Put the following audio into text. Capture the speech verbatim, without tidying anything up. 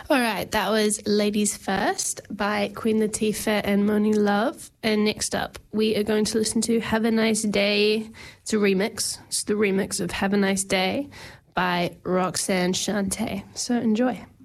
All right, that was Ladies First by Queen Latifah and Monie Love. And next up, we are going to listen to Have a Nice Day. It's a remix. It's the remix of Have a Nice Day by Roxanne Shante. So enjoy.